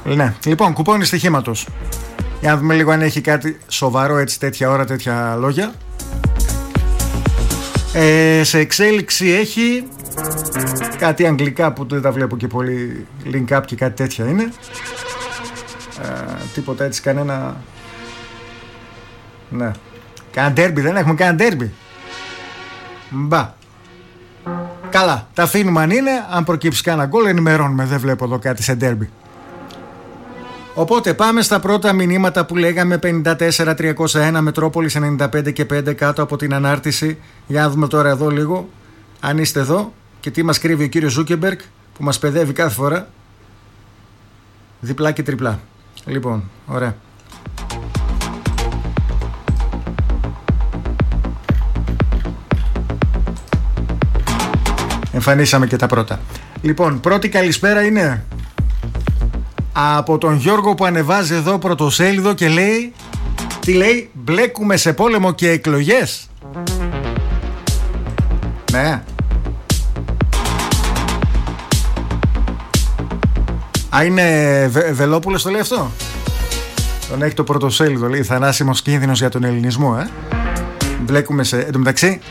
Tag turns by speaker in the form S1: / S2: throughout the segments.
S1: Ναι, λοιπόν, κουπόνι στοιχήματος. Για να δούμε λίγο αν έχει κάτι σοβαρό έτσι τέτοια ώρα, τέτοια λόγια. Σε εξέλιξη έχει κάτι αγγλικά που δεν τα βλέπω και πολύ, link up και κάτι τέτοια είναι. Τίποτα έτσι, κανένα. Ναι. Κανένα ντέρμπι, δεν έχουμε κανένα ντέρμπι. Μπα. Καλά, τα αφήνουμε αν είναι. Αν προκύψει κανένα γκολ ενημερώνουμε. Δεν βλέπω εδώ κάτι σε ντέρμπι. Οπότε πάμε στα πρώτα μηνύματα που λέγαμε. 54-301 Μετρόπολης 95 και 5 κάτω από την ανάρτηση. Για να δούμε τώρα εδώ λίγο αν είστε εδώ και τι μας κρύβει ο κύριος Ζούκεμπεργκ που μας παιδεύει κάθε φορά. Διπλά και τριπλά. Λοιπόν, ωραία. Εμφανίσαμε και τα πρώτα. Λοιπόν, πρώτη καλησπέρα είναι από τον Γιώργο που ανεβάζει εδώ πρωτοσέλιδο και λέει, τι λέει, μπλέκουμε σε πόλεμο και εκλογές. Ναι. Α, είναι Βελόπουλος το λέει αυτό. Τον έχει το πρωτοσέλιδο, λέει, θανάσιμος κίνδυνος για τον ελληνισμό, Μπλέκουμε σε... Εν τω μεταξύ,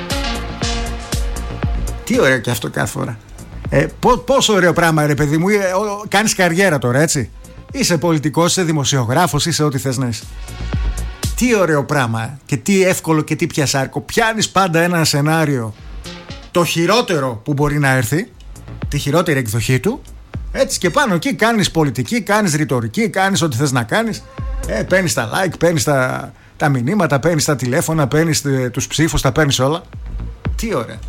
S1: τι ωραίο και αυτό κάθε φορά. Πόσο ωραίο πράγμα, ρε παιδί μου. Κάνεις καριέρα τώρα, έτσι. Είσαι πολιτικός, είσαι δημοσιογράφος, είσαι ό,τι θες να είσαι. Τι ωραίο πράγμα. Και τι εύκολο και τι πιασάρικο. Πιάνεις πάντα ένα σενάριο, το χειρότερο που μπορεί να έρθει, τη χειρότερη εκδοχή του. Έτσι, και πάνω εκεί κάνεις πολιτική, κάνεις ρητορική, κάνεις ό,τι θες να κάνεις. Παίρνεις τα like, παίρνεις τα μηνύματα, παίρνεις τα τηλέφωνα, παίρνεις τους ψήφους, τα παίρνεις όλα. Τι ωραία.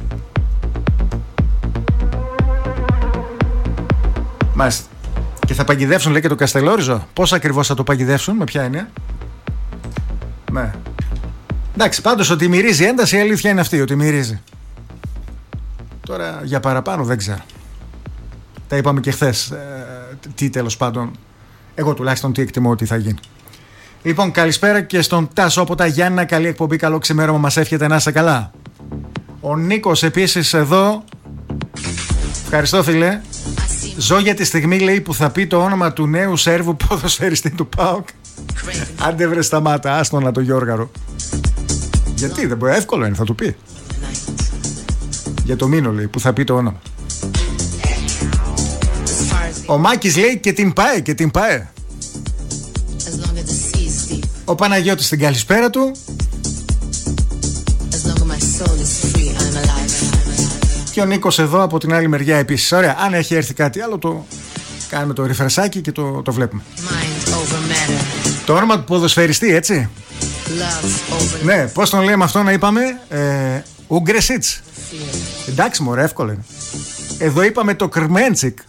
S1: Μάλιστα. Και θα παγιδεύσουν, λέει, και το Καστελόριζο. Πώς ακριβώς θα το παγιδεύσουν, με ποια έννοια? Ναι. Εντάξει, πάντως ότι μυρίζει ένταση, η αλήθεια είναι αυτή, ότι μυρίζει. Τώρα για παραπάνω δεν ξέρω. Τα είπαμε και χθες. Τι τέλος πάντων, εγώ τουλάχιστον τι εκτιμώ ότι θα γίνει. Λοιπόν, καλησπέρα και στον Τάσο από τα Γιάννα. Καλή εκπομπή, καλό ξημέρωμα, μας εύχεται να είστε καλά. Ο Νίκος επίσης εδώ. Ευχαριστώ, φίλε. Ζω για τη στιγμή, λέει, που θα πει το όνομα του νέου Σέρβου ποδοσφαιριστή του ΠΑΟΚ. Άντε βρε, σταμάτα, άστο να το Γιώργαρο. Γιατί δεν μπορεί, εύκολο είναι, θα του πει. Για το Μήνο, λέει, που θα πει το όνομα. Ο Μάκης λέει και την πάει, και την πάει. Ο Παναγιώτης στην καλησπέρα του. Και ο Νίκος εδώ από την άλλη μεριά επίσης. Ωραία, αν έχει έρθει κάτι άλλο το κάνουμε το ριφρεσάκι και το βλέπουμε. Το όνομα του ποδοσφαιριστή, έτσι. Ναι, πώς τον λέμε αυτό να είπαμε? Ούγκρεσιτς. Εντάξει μωρέ, εύκολο είναι. Εδώ είπαμε το Κρμέντσικ.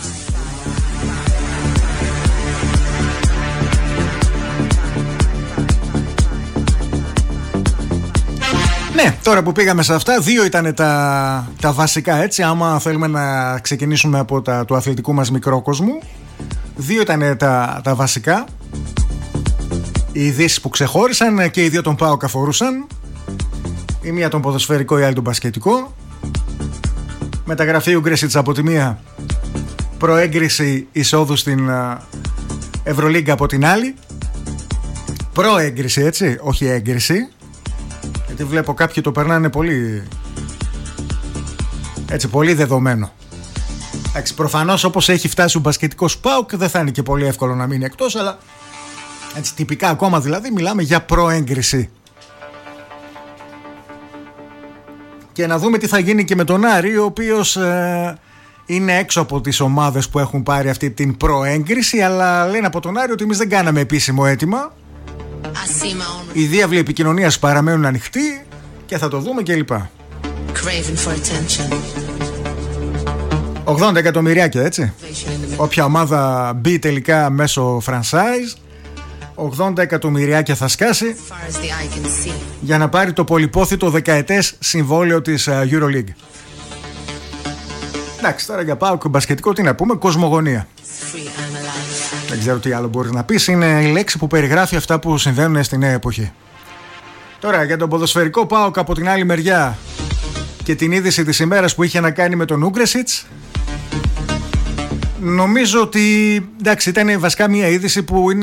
S1: Ναι, τώρα που πήγαμε σε αυτά, δύο ήταν τα βασικά, έτσι. Άμα θέλουμε να ξεκινήσουμε από του αθλητικού μας μικρόκοσμου, δύο ήταν τα βασικά. Οι ειδήσεις που ξεχώρισαν και οι δύο τον ΠΑΟΚ αφορούσαν. Η μία τον ποδοσφαιρικό, η άλλη τον μπασκετικό. Μεταγραφή Ούγκρεσιτς από τη μία, προέγκριση εισόδου στην Ευρωλίγκα από την άλλη. Προέγκριση, έτσι, όχι έγκριση. Γιατί βλέπω κάποιοι το περνάνε πολύ, έτσι, πολύ δεδομένο. Εντάξει, προφανώς όπως έχει φτάσει ο μπασκετικός ΠΑΟΚ δεν θα είναι και πολύ εύκολο να μείνει εκτός, αλλά έτσι τυπικά ακόμα δηλαδή μιλάμε για προέγκριση. Και να δούμε τι θα γίνει και με τον Άρη, ο οποίος είναι έξω από τις ομάδες που έχουν πάρει αυτή την προέγκριση, αλλά λένε από τον Άρη ότι εμείς δεν κάναμε επίσημο αίτημα. Οι διάβλοι επικοινωνίας παραμένουν ανοιχτοί και θα το δούμε κλπ. 80 εκατομμυριάκια, έτσι. Όποια ομάδα μπει τελικά μέσω franchise, 80 εκατομμυριάκια θα σκάσει για να πάρει το πολυπόθητο δεκαετές συμβόλαιο της EuroLeague. Εντάξει, τώρα για ΠΑΟΚ μπασκετικό τι να πούμε, κοσμογονία. Δεν ξέρω τι άλλο μπορείς να πεις, είναι η λέξη που περιγράφει αυτά που συμβαίνουν στη νέα εποχή. Τώρα για τον ποδοσφαιρικό ΠΑΟΚ από την άλλη μεριά και την είδηση της ημέρας που είχε να κάνει με τον Ούγκρεσιτς. Νομίζω ότι εντάξει, ήταν βασικά μια είδηση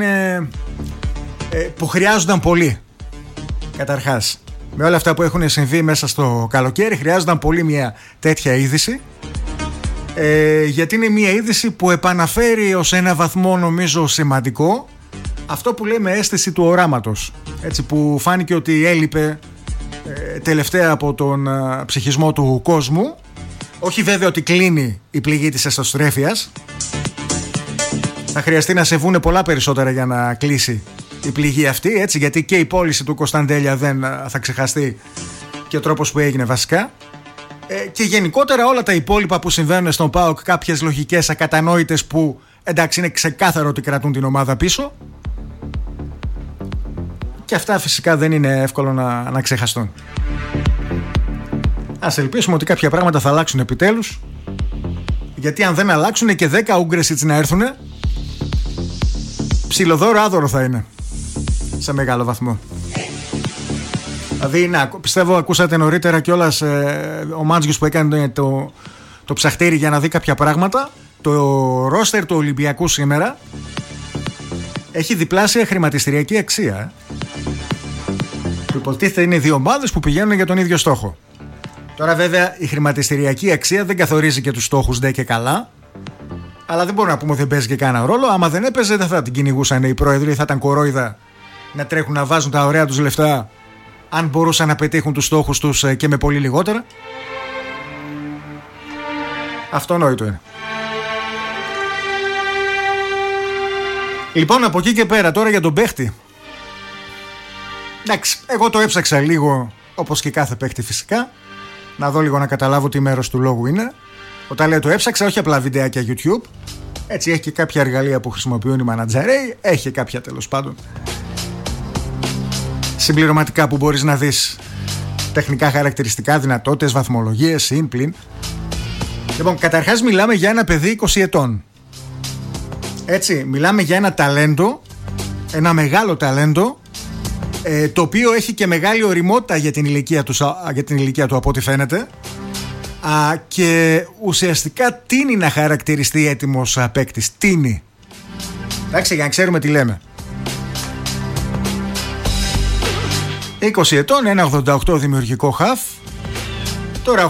S1: που χρειάζονταν πολύ. Καταρχάς, με όλα αυτά που έχουν συμβεί μέσα στο καλοκαίρι, χρειάζονταν πολύ μια τέτοια είδηση. Γιατί είναι μια είδηση που επαναφέρει ως ένα βαθμό, νομίζω, σημαντικό αυτό που λέμε αίσθηση του οράματος. Έτσι, που φάνηκε ότι έλειπε τελευταία από τον ψυχισμό του κόσμου. Όχι βέβαια ότι κλείνει η πληγή της εσωστρέφειας. Θα χρειαστεί να σεβούνε πολλά περισσότερα για να κλείσει η πληγή αυτή, έτσι, γιατί και η πώληση του Κωνσταντέλια δεν θα ξεχαστεί και ο τρόπος που έγινε βασικά. Και γενικότερα όλα τα υπόλοιπα που συμβαίνουν στον ΠΑΟΚ, κάποιες λογικές ακατανόητες που εντάξει είναι ξεκάθαρο ότι κρατούν την ομάδα πίσω. Και αυτά φυσικά δεν είναι εύκολο να ξεχαστούν. Ας ελπίσουμε ότι κάποια πράγματα θα αλλάξουν επιτέλους. Γιατί αν δεν αλλάξουν και 10 Ούγκρεσιτς να έρθουν, ψιλοδώρο άδωρο θα είναι. Σε μεγάλο βαθμό. Δηλαδή, πιστεύω ακούσατε νωρίτερα κιόλας ο Μάντζιος που έκανε το ψαχτήρι για να δει κάποια πράγματα. Το ρόστερ του Ολυμπιακού σήμερα έχει διπλάσια χρηματιστηριακή αξία. Που υποτίθεται είναι δύο ομάδες που πηγαίνουν για τον ίδιο στόχο. Τώρα βέβαια η χρηματιστηριακή αξία δεν καθορίζει και τους στόχους ντε και καλά. Αλλά δεν μπορούμε να πούμε ότι δεν παίζει και κανένα ρόλο. Άμα δεν έπαιζε δεν θα την κυνηγούσαν οι πρόεδροι, θα ήταν κορόιδα να τρέχουν να βάζουν τα ωραία τους λεφτά αν μπορούσαν να πετύχουν τους στόχους τους και με πολύ λιγότερα. Αυτονόητο είναι. Λοιπόν, από εκεί και πέρα τώρα για τον παίχτη. Εντάξει, εγώ το έψαξα λίγο, όπως και κάθε παίχτη φυσικά, να δω λίγο να καταλάβω τι μέρος του λόγου είναι. Όταν λέω το έψαξα, όχι απλά βιντεάκια YouTube. Έτσι έχει και κάποια εργαλεία που χρησιμοποιούν οι μανατζαρέοι. Έχει κάποια τέλος πάντων συμπληρωματικά που μπορείς να δεις τεχνικά χαρακτηριστικά, δυνατότητες, βαθμολογίες, συν, πλην. Λοιπόν, καταρχάς μιλάμε για ένα παιδί 20 ετών. Έτσι, μιλάμε για ένα ταλέντο, ένα μεγάλο ταλέντο, το οποίο έχει και μεγάλη ωριμότητα για την ηλικία του από ό,τι φαίνεται, και ουσιαστικά τείνει να χαρακτηριστεί έτοιμος παίκτης. Τείνει. Εντάξει, για να ξέρουμε τι λέμε. 20 ετών, 1,88 δημιουργικό χαφ. Τώρα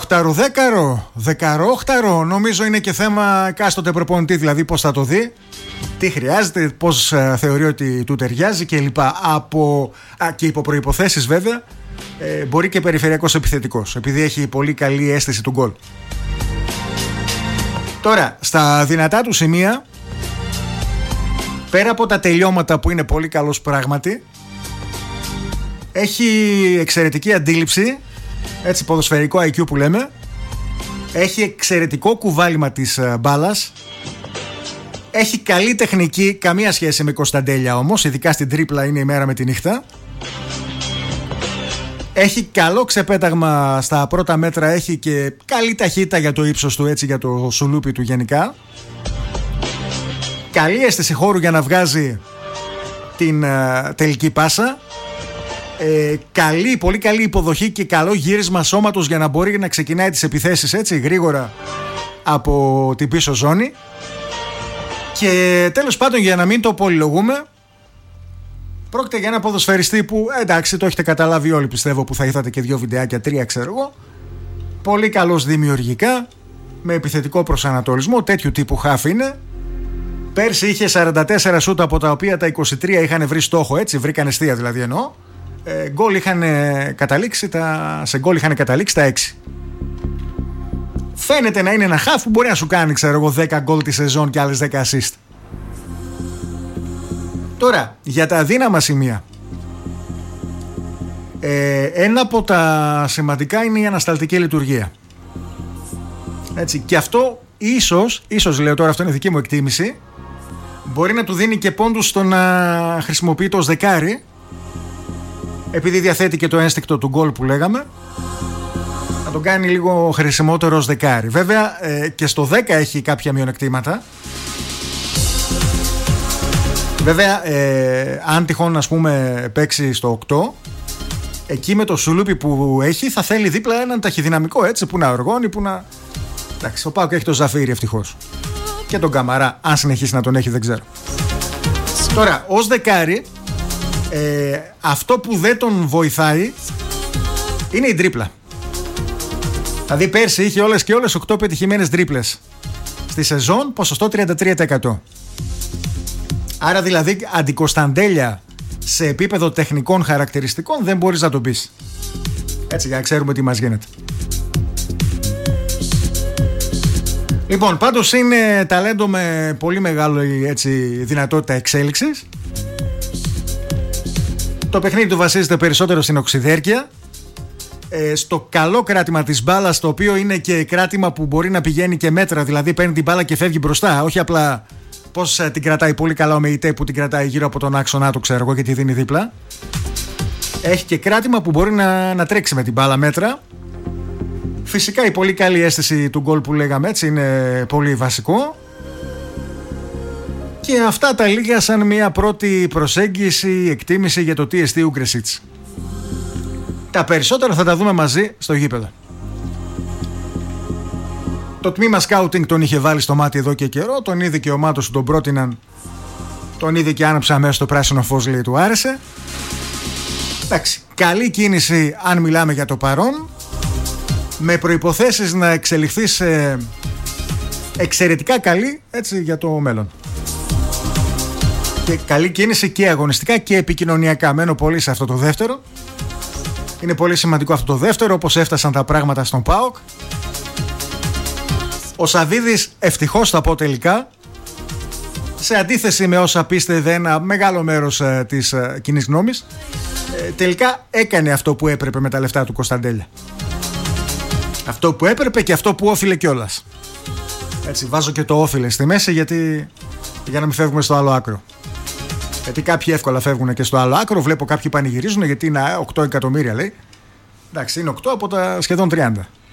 S1: 8-10, νομίζω είναι και θέμα εκάστοτε προπονητή, δηλαδή πώς θα το δει, τι χρειάζεται, πώς θεωρεί ότι του ταιριάζει κλπ. Και υπό προϋποθέσεις βέβαια, μπορεί και περιφερειακός επιθετικός, επειδή έχει πολύ καλή αίσθηση του γκολ. Τώρα, στα δυνατά του σημεία, πέρα από τα τελειώματα που είναι πολύ καλός πράγματι, έχει εξαιρετική αντίληψη, έτσι, ποδοσφαιρικό IQ που λέμε. Έχει εξαιρετικό κουβάλιμα της μπάλας. Έχει καλή τεχνική, καμία σχέση με Κωνσταντέλια όμως, ειδικά στην τρίπλα είναι η μέρα με τη νύχτα. Έχει καλό ξεπέταγμα στα πρώτα μέτρα, έχει και καλή ταχύτητα για το ύψος του, έτσι, για το σουλούπι του γενικά. Καλή αίσθηση χώρου για να βγάζει την τελική πάσα. Πολύ καλή υποδοχή και καλό γύρισμα σώματος για να μπορεί να ξεκινάει τις επιθέσεις, έτσι, γρήγορα από την πίσω ζώνη. Και τέλος πάντων, για να μην το πολυλογούμε, πρόκειται για ένα ποδοσφαιριστή που, εντάξει, το έχετε καταλάβει όλοι, πιστεύω, που θα είδατε και 2 βιντεάκια, 3 ξέρω εγώ. Πολύ καλός δημιουργικά, με επιθετικό προσανατολισμό, τέτοιου τύπου χαφ είναι. Πέρσι είχε 44 σούτ, από τα οποία τα 23 είχαν βρει στόχο, έτσι, βρήκαν εστία δηλαδή εννοώ. Γκολ είχαν καταλήξει σε γκολ είχαν καταλήξει τα 6. Φαίνεται να είναι ένα χαφ που μπορεί να σου κάνει, ξέρω εγώ, 10 γκολ τη σεζόν και άλλες 10 assist. Τώρα, για τα αδύναμα σημεία. Ένα από τα σημαντικά είναι η ανασταλτική λειτουργία. Έτσι, και αυτό ίσως λέω τώρα, αυτό είναι δική μου εκτίμηση, μπορεί να του δίνει και πόντους στο να χρησιμοποιεί το ως δεκάρι, επειδή διαθέτει και το ένστικτο του γκολ που λέγαμε, να τον κάνει λίγο χρησιμότερο ως δεκάρι. Βέβαια και στο 10 έχει κάποια μειονεκτήματα. Βέβαια αν τυχόν, ας πούμε, παίξει στο 8, εκεί με το σουλούπι που έχει θα θέλει δίπλα έναν ταχυδυναμικό, έτσι, που να οργώνει, που να... Εντάξει, ο ΠΑΟΚ έχει το Ζαφύρι ευτυχώς. Και τον Καμαρά, αν συνεχίσει να τον έχει, δεν ξέρω. Τώρα, ως δεκάρι, αυτό που δεν τον βοηθάει είναι η τρίπλα. Δηλαδή πέρσι είχε όλες και όλες 8 πετυχημένες τρίπλες στη σεζόν, ποσοστό 33%. Άρα δηλαδή αντικοσταντέλια σε επίπεδο τεχνικών χαρακτηριστικών δεν μπορείς να τον πεις. Έτσι, για να ξέρουμε τι μας γίνεται. Λοιπόν, πάντως είναι ταλέντο με πολύ μεγάλη, έτσι, δυνατότητα εξέλιξης. Το παιχνίδι του βασίζεται περισσότερο στην οξυδέρκεια, στο καλό κράτημα της μπάλας, το οποίο είναι και κράτημα που μπορεί να πηγαίνει και μέτρα, δηλαδή παίρνει την μπάλα και φεύγει μπροστά, όχι απλά πώς την κρατάει πολύ καλά ο ΜΕΙΤΕ που την κρατάει γύρω από τον άξονά του, ξέρω εγώ, και τη δίνει δίπλα. Έχει και κράτημα που μπορεί να τρέξει με την μπάλα μέτρα. Φυσικά η πολύ καλή αίσθηση του γκολ που λέγαμε, έτσι, είναι πολύ βασικό. Και αυτά τα λίγα σαν μια πρώτη προσέγγιση, εκτίμηση για το τι εστί Ούγκρεσιτς. Τα περισσότερα θα τα δούμε μαζί στο γήπεδο. Το τμήμα σκάουτινγκ τον είχε βάλει στο μάτι εδώ και καιρό, τον είδε και ο ομάδος του τον πρότειναν, τον είδε και άναψε αμέσως το πράσινο φως, λέει, του άρεσε. Εντάξει, καλή κίνηση αν μιλάμε για το παρόν, με προϋποθέσεις να εξελιχθεί σε εξαιρετικά καλή, έτσι, για το μέλλον. Και καλή κίνηση και αγωνιστικά και επικοινωνιακά. Μένω πολύ σε αυτό το δεύτερο. Είναι πολύ σημαντικό αυτό το δεύτερο, όπως έφτασαν τα πράγματα στον ΠΑΟΚ. Ο Σαβίδης, ευτυχώς θα πω τελικά, σε αντίθεση με όσα πίστευε ένα μεγάλο μέρος της κοινής γνώμης, τελικά έκανε αυτό που έπρεπε με τα λεφτά του Κωνσταντέλια. Αυτό που έπρεπε και αυτό που όφιλε κιόλας. Έτσι, βάζω και το όφιλε στη μέση, γιατί, για να μην φεύγουμε στο άλλο άκρο. Γιατί κάποιοι εύκολα φεύγουν και στο άλλο άκρο. Βλέπω κάποιοι πανηγυρίζουν γιατί είναι 8 εκατομμύρια, λέει. Εντάξει, είναι 8 από τα σχεδόν 30.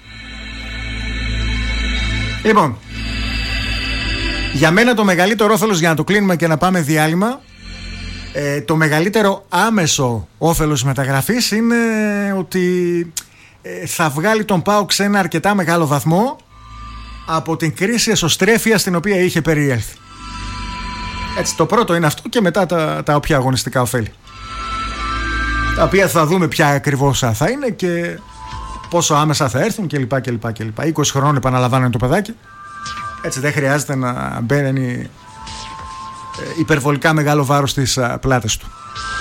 S1: Λοιπόν, για μένα το μεγαλύτερο όφελος, για να το κλείνουμε και να πάμε διάλειμμα, το μεγαλύτερο άμεσο όφελος μεταγραφής είναι ότι θα βγάλει τον ΠΑΟΚ σε ένα αρκετά μεγάλο βαθμό από την κρίση εσωστρέφεια στην οποία είχε περιέλθει. Έτσι, το πρώτο είναι αυτό, και μετά τα οποία αγωνιστικά ωφέλη, τα οποία θα δούμε ποια ακριβώς θα είναι και πόσο άμεσα θα έρθουν κλπ. 20 χρόνων, επαναλαμβάνω, το παιδάκι. Έτσι, δεν χρειάζεται να μπαίνει υπερβολικά μεγάλο βάρος στις πλάτες του.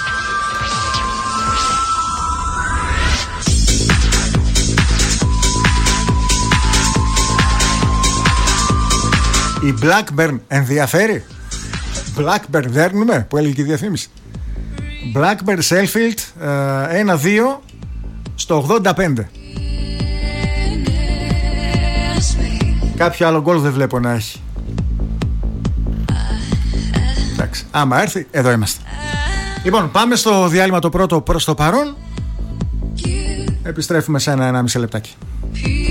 S1: Η Blackburn ενδιαφέρει? Blackburn δέρνουμε, που έλεγε και η διαφήμιση. Blackburn Sheffield 1-2 στο 85. Κάποιο άλλο γκολ δεν βλέπω να έχει. Εντάξει, άμα έρθει, εδώ είμαστε. Λοιπόν, πάμε στο διάλειμμα το πρώτο προς το παρόν. Επιστρέφουμε σε ένα 1,5 λεπτάκι.